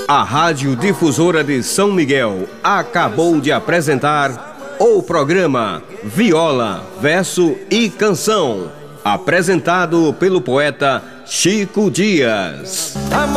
A Rádio Difusora de São Miguel acabou de apresentar o programa Viola, Verso e Canção, apresentado pelo poeta Chico Dias.